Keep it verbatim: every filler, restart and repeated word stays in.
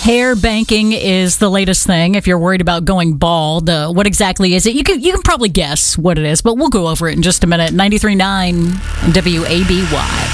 Hair banking is the latest thing. If you're worried about going bald, uh, what exactly is it? You can you can probably guess what it is, but we'll go over it in just a minute. ninety-three point nine W A B Y.